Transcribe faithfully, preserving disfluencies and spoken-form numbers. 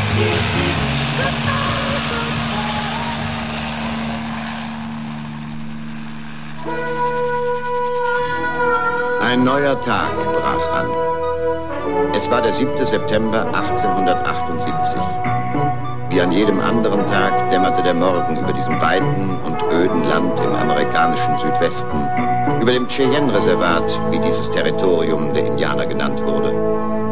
Ein neuer Tag brach an. Es war der siebte September achtzehnhundertachtundsiebzig. Wie an jedem anderen Tag dämmerte der Morgen über diesem weiten und öden Land im amerikanischen Südwesten, über dem Cheyenne-Reservat, wie dieses Territorium der Indianer genannt wurde.